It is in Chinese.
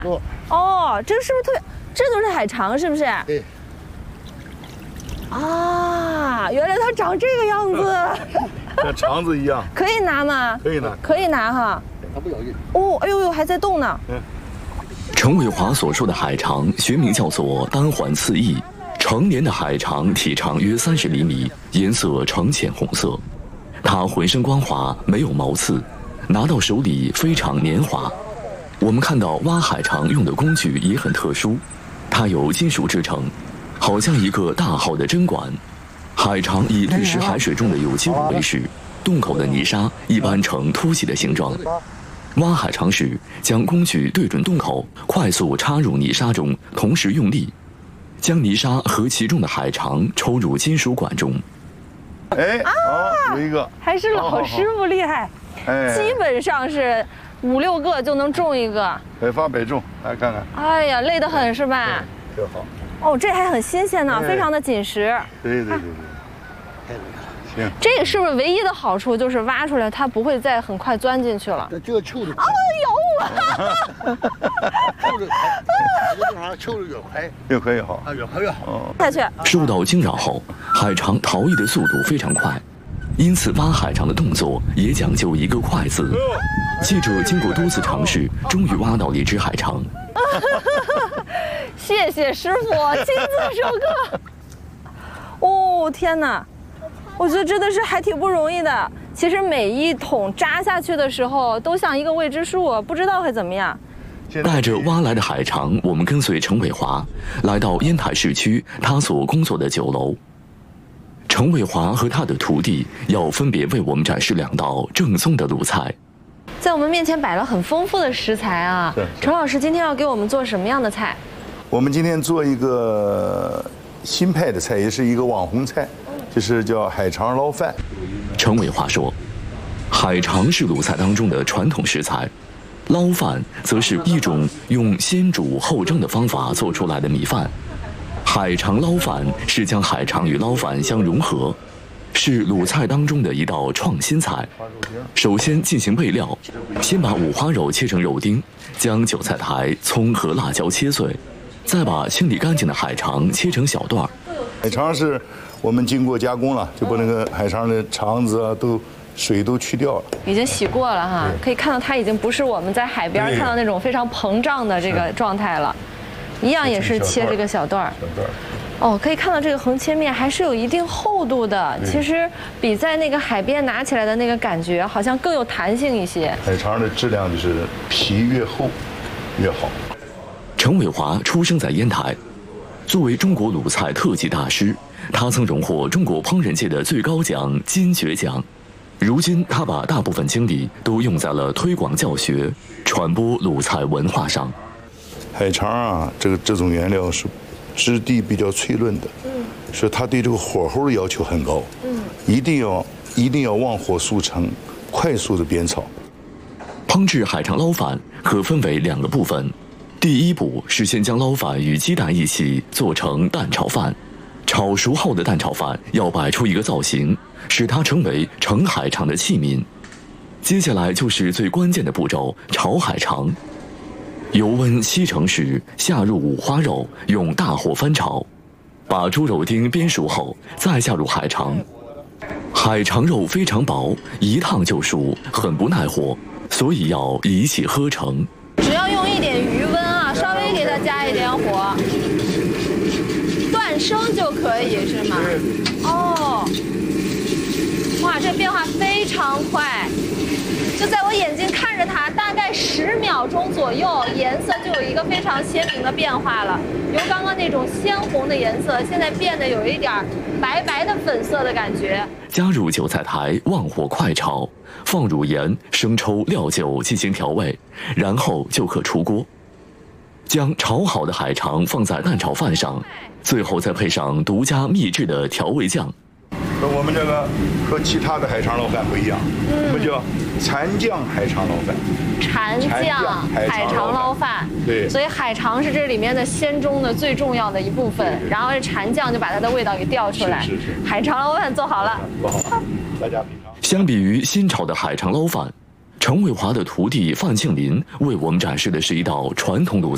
哦，这个是不是特别？这都是海肠，是不是？ 对。 啊，原来它长这个样子。 像肠子一样。 可以拿吗？ 可以拿。 可以拿哈。 它不咬硬。 哦，哎呦呦，还在动呢。 陈伟华所说的海肠，学名叫做单环刺翼。成年的海肠体长约30厘米，颜色呈浅红色。它浑身光滑，没有毛刺，拿到手里非常黏滑。我们看到挖海肠用的工具也很特殊，它由金属制成，好像一个大号的针管。海肠以滤食海水中的有机物为食，洞口的泥沙一般呈凸起的形状。挖海肠时，将工具对准洞口，快速插入泥沙中，同时用力，将泥沙和其中的海肠抽入金属管中。 哎，好，有一个， 还是老师傅厉害。 哎， 基本上是5、6个就能中一个， 百发百中。来看看。 哎呀，累得很是吧？ 特好。 哦，这还很新鲜呢，非常的紧实。 对。行。 这个是不是唯一的好处就是挖出来它不会再很快钻进去了？ 这个抽的。 啊，咬我！ 抽的，这玩意儿抽的越快越可以好，越快越好。 下去。 受到惊扰后，海肠逃逸的速度非常快，因此挖海肠的动作也讲究一个快字。记者经过多次尝试，终于挖到了一只海肠。 谢谢师傅，亲自授课。哦，天哪！我觉得真的是还挺不容易的。其实每一桶扎下去的时候，都像一个未知数，不知道会怎么样。 带着挖来的海肠，我们跟随陈伟华来到烟台市区他所工作的酒楼。陈伟华和他的徒弟要分别为我们展示2道正宗的鲁菜。 在我们面前摆了很丰富的食材啊。陈老师今天要给我们做什么样的菜？ 我们今天做一个新派的菜，也是一个网红菜。就是叫海肠捞饭。 陈伟华说，海肠是鲁菜当中的传统食材，捞饭则是一种用先煮后蒸的方法做出来的米饭。海肠捞饭是将海肠与捞饭相融合，是鲁菜当中的一道创新菜。首先进行备料，先把五花肉切成肉丁，将韭菜苔、葱和辣椒切碎，再把清理干净的海肠切成小段。 海肠是我们经过加工了，就把那个海肠的肠子啊水都去掉了， 已经洗过了哈，可以看到它已经不是我们在海边看到那种非常膨胀的这个状态了，一样也是切这个小段儿。哦，可以看到这个横切面还是有一定厚度的，其实比在那个海边拿起来的那个感觉好像更有弹性一些。 海肠的质量就是皮越厚越好。 陈伟华出生在烟台。作为中国鲁菜特级大师，他曾荣获中国烹饪界的最高奖金爵奖。如今，他把大部分精力都用在了推广教学、传播鲁菜文化上。 海肠啊，这种原料是质地比较脆嫩的，所以它对这个火候的要求很高，一定要旺火速成，快速的煸炒。 烹制海肠捞饭可分为2个部分。第一步是先将捞饭与鸡蛋一起做成蛋炒饭，炒熟后的蛋炒饭要摆出一个造型，使它成为盛海肠的器皿。接下来就是最关键的步骤——炒海肠。油温7成时下入五花肉，用大火翻炒，把猪肉丁煸熟后再下入海肠。海肠肉非常薄，一烫就熟，很不耐火，所以要一气呵成。 只要用一点余温啊，稍微给它加一点火，断生就可以是吗？哦，哇，这变化非常快，就在我眼睛看着它，大概10秒钟左右，颜色就有一个非常鲜明的变化了。由刚刚那种鲜红的颜色，现在变得有一点白白的粉色的感觉。 加入韭菜苔，旺火快炒，放入盐、生抽、料酒进行调味，然后就可出锅。将炒好的海肠放在蛋炒饭上，最后再配上独家秘制的调味酱。 我们这个和其他的海肠捞饭不一样，我们叫残酱海肠捞饭。 残酱海肠捞饭， 对， 所以海肠是这里面的鲜中的最重要的一部分，然后这残酱就把它的味道给调出来。海肠捞饭做好了， 做好了，大家品尝。 相比于新炒的海肠捞饭，陈伟华的徒弟范庆林为我们展示的是一道传统鲁菜。